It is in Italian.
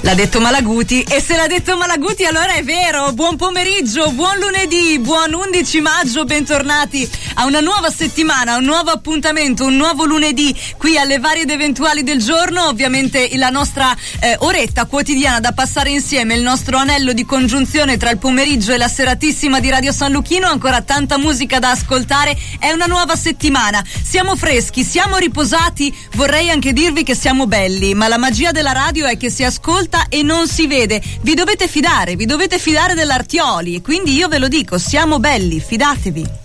L'ha detto Malaguti, e se l'ha detto Malaguti allora è vero. Buon pomeriggio, buon lunedì, buon 11 maggio, bentornati a una nuova settimana, un nuovo appuntamento, un nuovo lunedì qui alle varie ed eventuali del giorno. Ovviamente la nostra oretta quotidiana da passare insieme, il nostro anello di congiunzione tra il pomeriggio e la seratissima di Radio San Luchino. Ancora tanta musica da ascoltare, è una nuova settimana, siamo freschi, siamo riposati, vorrei anche dirvi che siamo belli, ma la magia della radio è che si ascolta e non si vede. Vi dovete fidare dell'Artioli, e quindi io ve lo dico, siamo belli, fidatevi.